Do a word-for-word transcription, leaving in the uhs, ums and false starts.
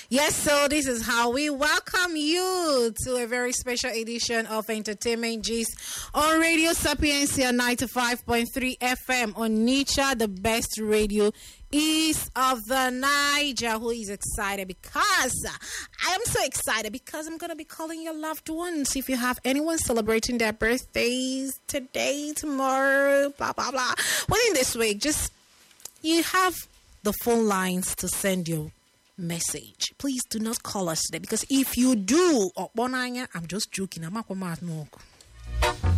Yes, so this is how we welcome you to a very special edition of Entertainment Gist on Radio Sapiencia ninety-five point three F M on Nicha, the best radio east of the Niger. Who is excited? Because I am so excited because I'm going to be calling your loved ones. If you have anyone celebrating their birthdays today, tomorrow, blah, blah, blah, within this week, just you have the phone lines to send your message. Please do not call us today because if you do, I'm just joking. I'm not going to